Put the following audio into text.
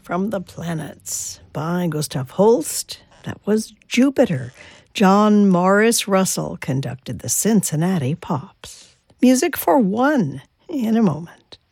from the Planets by Gustav Holst. That was Jupiter. John Morris Russell conducted the Cincinnati Pops. Music for One in a moment.